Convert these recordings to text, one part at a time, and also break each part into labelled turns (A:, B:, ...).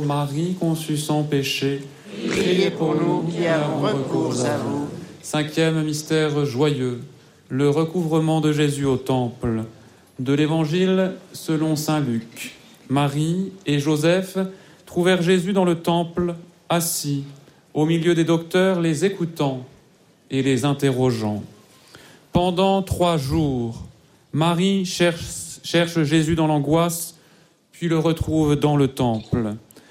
A: Marie conçue sans péché,
B: priez pour nous qui avons recours à vous.
A: Cinquième mystère joyeux, le recouvrement de Jésus au temple. De l'Évangile selon saint Luc. Marie et Joseph trouvèrent Jésus dans le temple, assis, au milieu des docteurs, les écoutant et les interrogeant. Pendant 3 jours, Marie cherche Jésus dans l'angoisse, puis le retrouve dans le temple.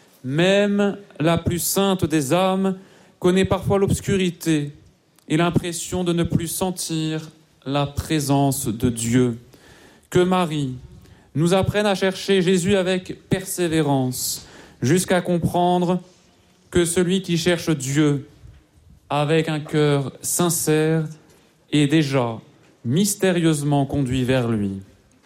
A: Même la plus sainte des âmes connaît parfois l'obscurité et l'impression de ne plus sentir la présence de Dieu. Que Marie nous apprenne à chercher Jésus avec persévérance, jusqu'à comprendre que celui qui cherche Dieu avec un cœur sincère est déjà mystérieusement conduit vers lui.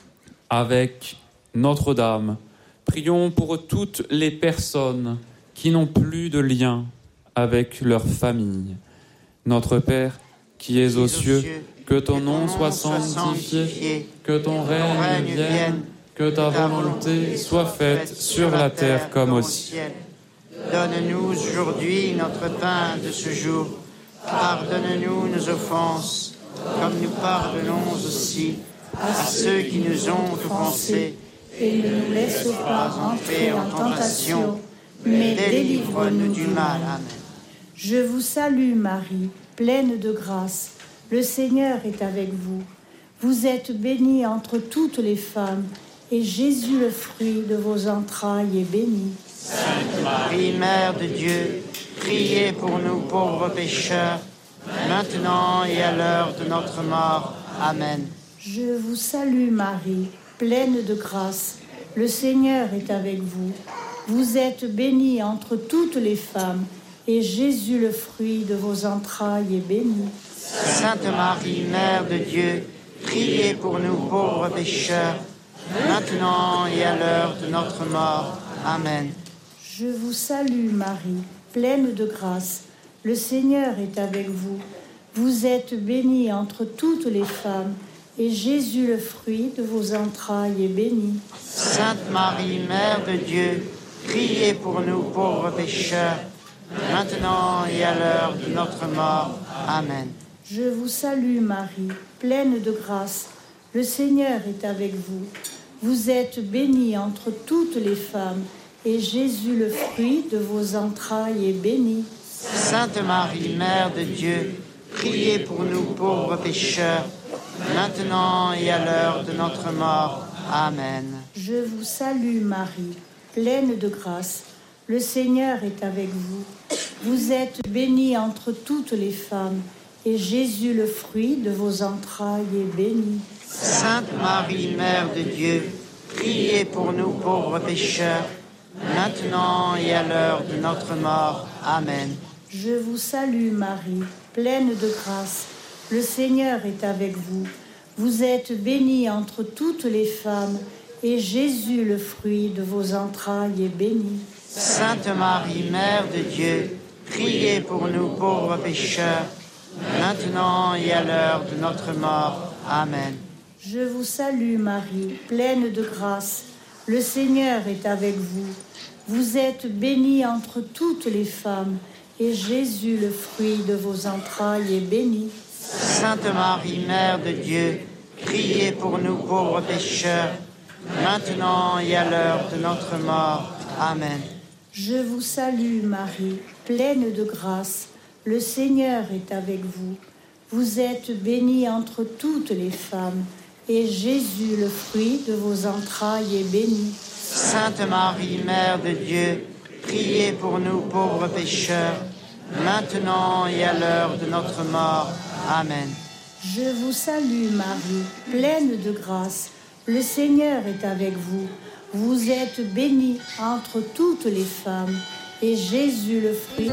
A: Avec Notre-Dame, prions pour toutes les personnes qui n'ont plus de lien avec leur famille. Notre Père, qui es aux cieux, que ton nom soit sanctifié, que ton règne vienne, que ta volonté soit faite sur la terre comme au ciel.
B: Donne-nous aujourd'hui notre pain de ce jour. Pardonne-nous nos offenses, comme nous pardonnons aussi à ceux qui nous ont offensés.
C: Et ne nous laisse pas entrer en tentation, mais délivre-nous du mal. Amen. Je vous salue Marie, pleine de grâce. Le Seigneur est avec vous. Vous êtes bénie entre toutes les femmes, et Jésus, le fruit de vos entrailles, est béni.
B: Sainte Marie, Mère de Dieu, priez pour nous pauvres pécheurs, maintenant et à l'heure de notre mort. Amen.
C: Je vous salue Marie, pleine de grâce. Le Seigneur est avec vous. Vous êtes bénie entre toutes les femmes, et Jésus, le fruit de vos entrailles, est béni.
B: Sainte Marie, Mère de Dieu, priez pour nous pauvres pécheurs, maintenant et à l'heure de notre mort. Amen.
C: Je vous salue Marie, pleine de grâce. Le Seigneur est avec vous. Vous êtes bénie entre toutes les femmes, et Jésus, le fruit de vos entrailles, est béni.
B: Sainte Marie, Mère de Dieu, priez pour nous pauvres pécheurs, maintenant et à l'heure de notre mort. Amen.
C: Je vous salue Marie, pleine de grâce. Le Seigneur est avec vous. Vous êtes bénie entre toutes les femmes, et Jésus, le fruit de vos entrailles, est béni.
B: Sainte Marie, Mère de Dieu, priez pour nous pauvres pécheurs, maintenant et à l'heure de notre mort. Amen.
C: Je vous salue Marie, pleine de grâce. Le Seigneur est avec vous. Vous êtes bénie entre toutes les femmes, et Jésus, le fruit de vos entrailles, est béni.
B: Sainte Marie, Mère de Dieu, priez pour nous pauvres pécheurs, maintenant et à l'heure de notre mort. Amen.
C: Je vous salue Marie, pleine de grâce. Le Seigneur est avec vous. Vous êtes bénie entre toutes les femmes, et Jésus, le fruit de vos entrailles, est béni.
B: Sainte Marie, Mère de Dieu, priez pour nous pauvres pécheurs, maintenant et à l'heure de notre mort. Amen.
C: Je vous salue Marie, pleine de grâce. Le Seigneur est avec vous. Vous êtes bénie entre toutes les femmes, et Jésus, le fruit de vos entrailles, est béni.
B: Sainte Marie, Mère de Dieu, priez pour nous pauvres pécheurs, maintenant et à l'heure de notre mort. Amen.
C: Je vous salue Marie, pleine de grâce. Le Seigneur est avec vous. Vous êtes bénie entre toutes les femmes, et Jésus, le fruit de vos entrailles, est béni.
B: Sainte Marie, Mère de Dieu, priez pour nous pauvres pécheurs, maintenant et à l'heure de notre mort. Amen.
C: Je vous salue Marie, pleine de grâce. Le Seigneur est avec vous. Vous êtes bénie entre toutes les femmes, et Jésus, le fruit...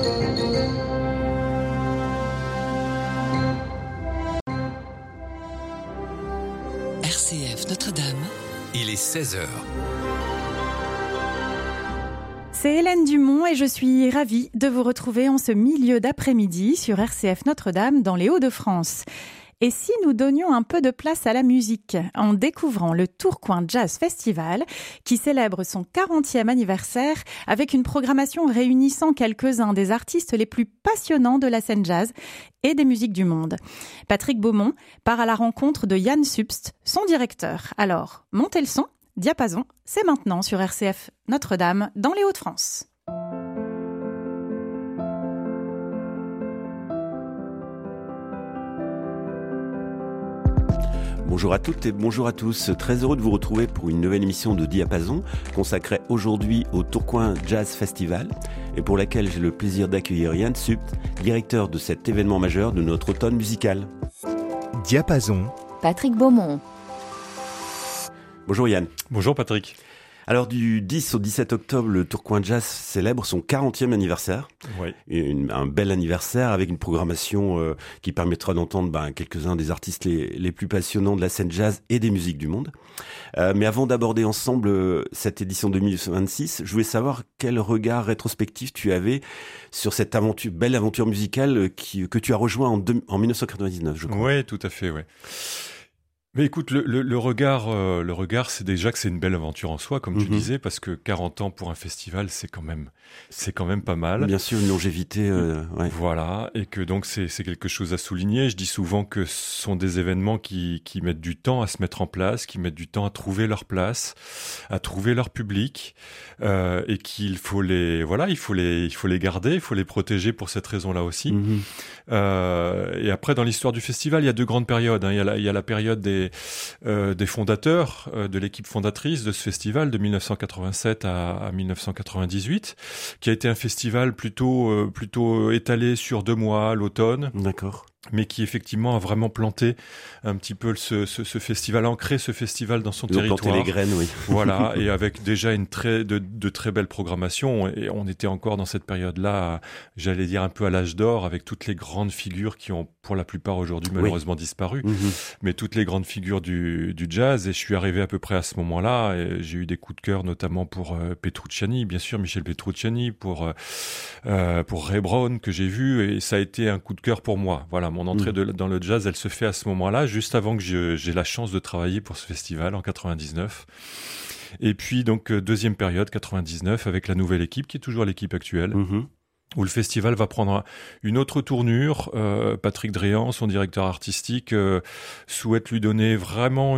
D: RCF Notre-Dame.
E: Il est 16h.
F: C'est Hélène Dumont et je suis ravie de vous retrouver en ce milieu d'après-midi sur RCF Notre-Dame dans les Hauts-de-France. Et si nous donnions un peu de place à la musique en découvrant le Tourcoing Jazz Festival qui célèbre son 40e anniversaire avec une programmation réunissant quelques-uns des artistes les plus passionnants de la scène jazz et des musiques du monde. Patrick Beaumont part à la rencontre de Yann Subst, son directeur. Alors, montez le son, Diapason, c'est maintenant sur RCF Notre-Dame dans les Hauts-de-France.
E: Bonjour à toutes et bonjour à tous. Très heureux de vous retrouver pour une nouvelle émission de Diapason consacrée aujourd'hui au Tourcoing Jazz Festival et pour laquelle j'ai le plaisir d'accueillir Yann Subst, directeur de cet événement majeur de notre automne musical.
G: Diapason.
H: Patrick Beaumont.
E: Bonjour Yann.
I: Bonjour Patrick.
E: Alors du 10 au 17 octobre, le Tourcoing Jazz célèbre son 40e anniversaire.
I: Oui.
E: Un bel anniversaire avec une programmation qui permettra d'entendre quelques-uns des artistes les plus passionnants de la scène jazz et des musiques du monde. Mais avant d'aborder ensemble cette édition 2026, je voulais savoir quel regard rétrospectif tu avais sur cette belle aventure musicale que tu as rejoint en 1999, je crois.
I: Oui, tout à fait, ouais. Mais écoute, le regard, c'est déjà que c'est une belle aventure en soi, comme tu disais, parce que 40 ans pour un festival, c'est quand même pas mal.
E: Bien sûr, une longévité. Ouais.
I: Voilà, et que donc c'est quelque chose à souligner. Je dis souvent que ce sont des événements qui mettent du temps à se mettre en place, qui mettent du temps à trouver leur place, à trouver leur public, et qu'il faut les garder, il faut les protéger pour cette raison-là aussi. Et après, dans l'histoire du festival, il y a deux grandes périodes. Il y a la période des fondateurs, de l'équipe fondatrice de ce festival de 1987 à 1998, qui a été un festival plutôt étalé sur 2 mois, l'automne.
E: D'accord.
I: Mais qui effectivement a vraiment planté un petit peu ce festival, ancré ce festival dans son territoire.
E: Planté les graines, oui.
I: Voilà, et avec déjà de très belles programmations. Et on était encore dans cette période-là, j'allais dire un peu à l'âge d'or, avec toutes les grandes figures qui ont pour la plupart aujourd'hui malheureusement disparu, mais toutes les grandes figures du jazz. Et je suis arrivé à peu près à ce moment-là, et j'ai eu des coups de cœur notamment pour Petrucciani, bien sûr, Michel Petrucciani, pour Ray Brown que j'ai vu, et ça a été un coup de cœur pour moi. Voilà. Mon entrée dans le jazz, elle se fait à ce moment-là, juste avant que j'ai la chance de travailler pour ce festival en 99. Et puis donc deuxième période, 99, avec la nouvelle équipe, qui est toujours l'équipe actuelle. Où le festival va prendre une autre tournure. Patrick Dréan, son directeur artistique, souhaite lui donner vraiment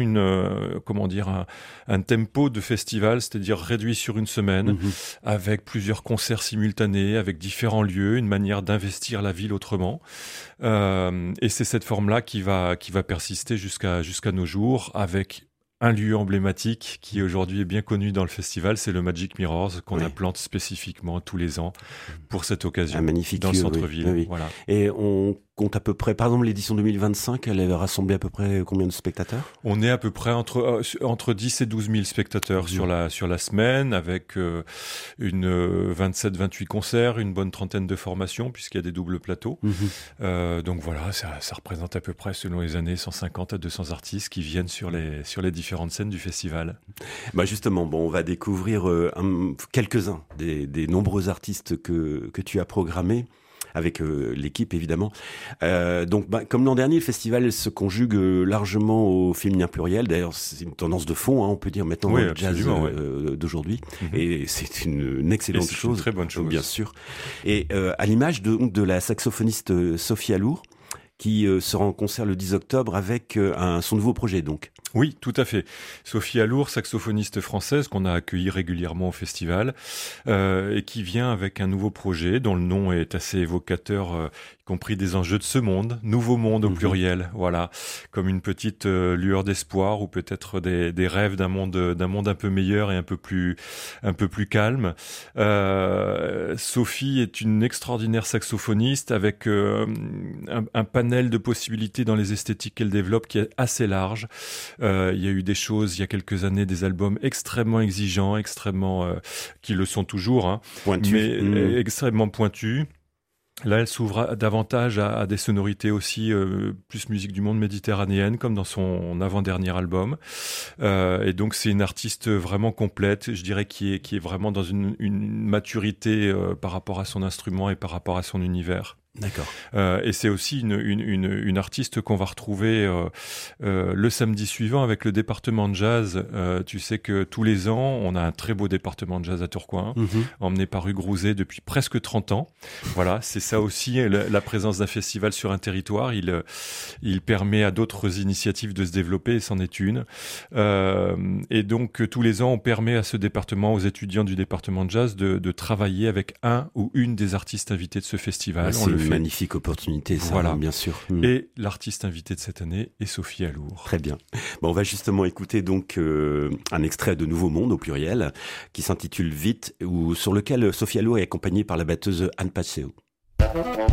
I: un tempo de festival, c'est-à-dire réduit sur une semaine, avec plusieurs concerts simultanés, avec différents lieux, une manière d'investir la ville autrement. Et c'est cette forme-là qui va persister jusqu'à nos jours, avec un lieu emblématique qui aujourd'hui est bien connu dans le festival, c'est le Magic Mirrors qu'on implante spécifiquement tous les ans pour cette occasion.
E: Un magnifique
I: dans le centre-ville.
E: Oui. Voilà. Et on compte à peu près, par exemple l'édition 2025, elle a rassemblé à peu près combien de spectateurs ?
I: On est à peu près entre 10 et 12 000 spectateurs sur la semaine, avec une 27-28 concerts, une bonne trentaine de formations puisqu'il y a des doubles plateaux. Donc voilà, ça représente à peu près selon les années 150 à 200 artistes qui viennent sur les différentes scènes du festival.
E: Justement, on va découvrir quelques-uns des nombreux artistes que tu as programmés avec l'équipe évidemment. Comme l'an dernier, le festival se conjugue largement au féminin pluriel. D'ailleurs, c'est une tendance de fond, on peut dire maintenant, dans le jazz d'aujourd'hui. Et c'est une excellente chose.
I: Une très bonne chose.
E: Bien sûr. Et à l'image de la saxophoniste Sophie Allour, qui sera en concert le 10 octobre avec son nouveau projet, donc.
I: Oui, tout à fait. Sophie Allour, saxophoniste française qu'on a accueillie régulièrement au festival, et qui vient avec un nouveau projet dont le nom est assez évocateur, y compris des enjeux de ce monde, nouveau monde au pluriel, voilà, comme une petite lueur d'espoir ou peut-être des rêves d'un monde un peu meilleur et un peu plus calme. Sophie est une extraordinaire saxophoniste avec un panel de possibilités dans les esthétiques qu'elle développe qui est assez large. Il y a eu des choses, il y a quelques années, des albums extrêmement exigeants, qui le sont toujours,
E: pointus,
I: mais extrêmement pointus. Là, elle s'ouvre davantage à des sonorités aussi plus musique du monde méditerranéenne, comme dans son avant-dernier album. Et donc, c'est une artiste vraiment complète, je dirais, qui est vraiment dans une maturité par rapport à son instrument et par rapport à son univers.
E: D'accord.
I: Et c'est aussi une artiste qu'on va retrouver le samedi suivant avec le département de jazz. Tu sais que tous les ans, on a un très beau département de jazz à Tourcoing, emmené par Hugues Rouzet depuis presque 30 ans. Voilà, c'est ça aussi, la présence d'un festival sur un territoire. Il permet à d'autres initiatives de se développer, et c'en est une. Et donc, tous les ans, on permet à ce département, aux étudiants du département de jazz, de travailler avec un ou une des artistes invités de ce festival.
E: C'est une magnifique opportunité, ça, voilà. Bien sûr.
I: Et l'artiste invitée de cette année est Sophie Allour.
E: Très bien. Bon, on va justement écouter donc un extrait de Nouveau Monde au pluriel qui s'intitule Vite, sur lequel Sophie Allour est accompagnée par la batteuse Anne Paceo.